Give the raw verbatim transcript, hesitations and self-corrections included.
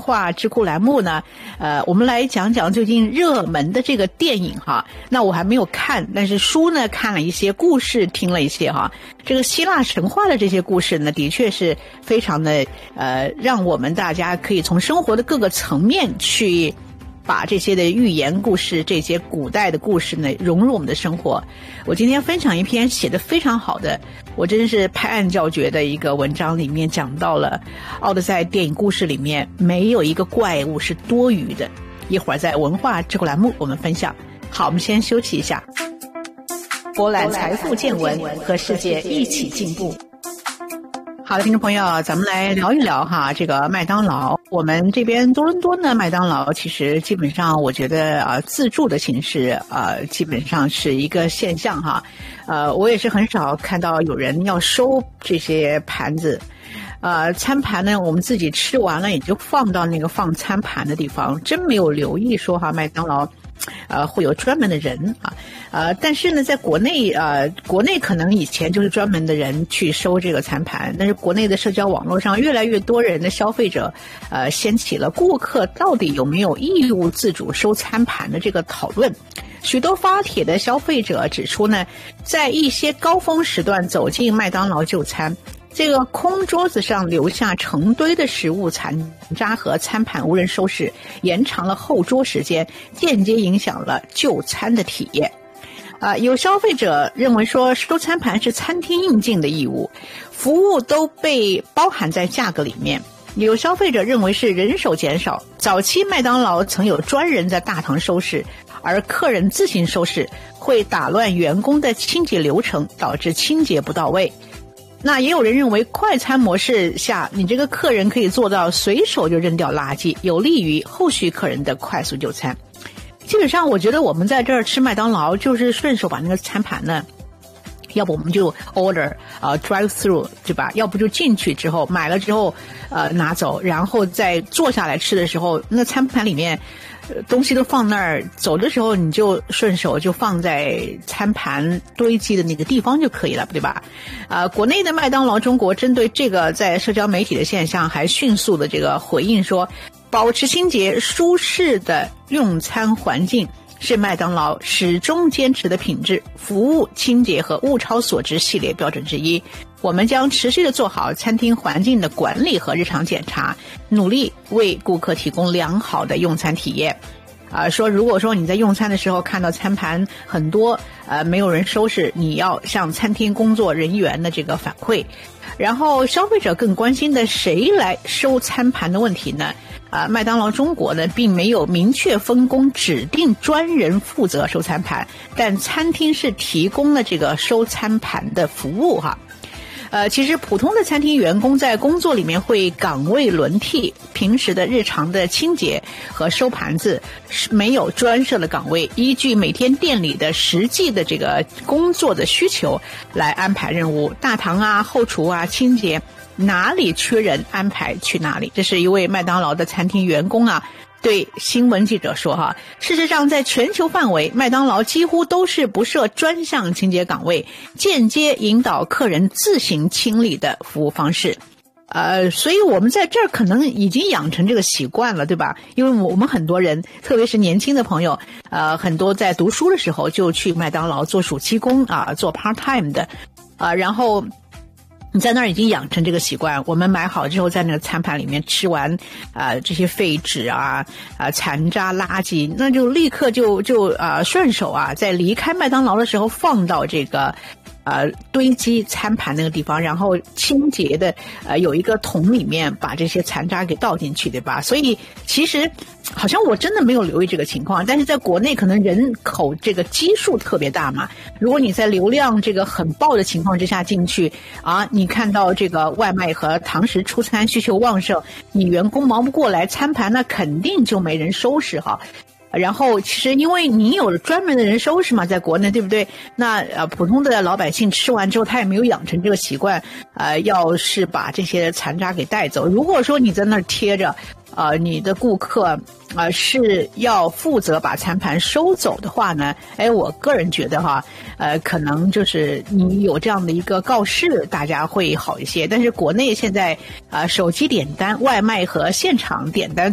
化智库栏目呢，呃，我们来讲讲最近热门的这个电影哈。那我还没有看，但是书呢看了一些，故事听了一些哈。这个希腊神话的这些故事呢，的确是非常的呃，让我们大家可以从生活的各个层面去把这些的寓言故事，这些古代的故事呢融入我们的生活。我今天分享一篇写得非常好的，我真是拍案叫绝的一个文章，里面讲到了奥德赛电影故事里面没有一个怪物是多余的。一会儿在文化智库栏目我们分享。好，我们先休息一下，博览财富见闻，和世界一起进步。好的，听众朋友，咱们来聊一聊哈，这个麦当劳。我们这边多伦多呢，麦当劳其实基本上我觉得啊、呃，自助的形式呃，基本上是一个现象哈。呃，我也是很少看到有人要收这些盘子。呃，餐盘呢，我们自己吃完了也就放到那个放餐盘的地方，真没有留意说哈，麦当劳呃，会有专门的人啊，呃，但是呢，在国内呃，国内可能以前就是专门的人去收这个餐盘，但是国内的社交网络上越来越多人的消费者，呃，掀起了顾客到底有没有义务自主收餐盘的这个讨论。许多发帖的消费者指出呢，在一些高峰时段走进麦当劳就餐，这个空桌子上留下成堆的食物残渣和餐盘无人收拾，延长了后桌时间，间接影响了就餐的体验。啊、呃，有消费者认为说收餐盘是餐厅应尽的义务，服务都被包含在价格里面。有消费者认为是人手减少，早期麦当劳曾有专人在大堂收拾，而客人自行收拾会打乱员工的清洁流程，导致清洁不到位。那也有人认为快餐模式下，你这个客人可以做到随手就扔掉垃圾，有利于后续客人的快速就餐。基本上我觉得我们在这儿吃麦当劳就是顺手把那个餐盘呢，要不我们就 order 呃 drive through 对吧，要不就进去之后买了之后呃拿走，然后再坐下来吃的时候，那餐盘里面东西都放那儿，走的时候你就顺手就放在餐盘堆积的那个地方就可以了，对吧？呃，国内的麦当劳中国针对这个在社交媒体的现象还迅速的这个回应说，保持清洁舒适的用餐环境是麦当劳始终坚持的品质、服务、清洁和物超所值系列标准之一。我们将持续的做好餐厅环境的管理和日常检查，努力为顾客提供良好的用餐体验。啊、呃，说如果说你在用餐的时候看到餐盘很多，呃，没有人收拾，你要向餐厅工作人员的这个反馈。然后消费者更关心的谁来收餐盘的问题呢？啊、呃，麦当劳中国呢并没有明确分工指定专人负责收餐盘，但餐厅是提供了这个收餐盘的服务哈。呃，其实普通的餐厅员工在工作里面会岗位轮替，平时的日常的清洁和收盘子是没有专设的岗位，依据每天店里的实际的这个工作的需求来安排任务，大堂啊、后厨啊、清洁哪里缺人安排去哪里。这是一位麦当劳的餐厅员工啊对新闻记者说哈，事实上在全球范围，麦当劳几乎都是不设专项清洁岗位，间接引导客人自行清理的服务方式。呃，所以我们在这儿可能已经养成这个习惯了，对吧？因为我们很多人，特别是年轻的朋友，呃，很多在读书的时候就去麦当劳做暑期工啊，做 part time 的，啊、呃，然后你在那儿已经养成这个习惯，我们买好之后在那个餐盘里面吃完啊、呃、这些废纸啊啊、呃、残渣垃圾，那就立刻就就啊、呃、顺手啊在离开麦当劳的时候放到这个呃堆积餐盘那个地方，然后清洁的呃有一个桶里面把这些残渣给倒进去，对吧？所以其实好像我真的没有留意这个情况，但是在国内可能人口这个基数特别大嘛，如果你在流量这个很爆的情况之下进去啊，你看到这个外卖和堂食出餐需求旺盛，你员工忙不过来，餐盘那肯定就没人收拾哈。然后其实因为你有专门的人收拾嘛，在国内对不对？那呃普通的老百姓吃完之后他也没有养成这个习惯，呃要是把这些残渣给带走。如果说你在那儿贴着呃你的顾客呃是要负责把餐盘收走的话呢，哎我个人觉得哈呃可能就是你有这样的一个告示大家会好一些。但是国内现在呃手机点单、外卖和现场点单